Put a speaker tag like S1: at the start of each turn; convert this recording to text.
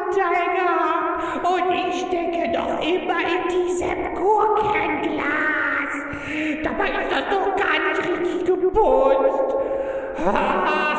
S1: Vorteil gehabt und ich stecke doch immer in diesem Gurkenglas. Dabei ist das doch gar nicht richtig geputzt.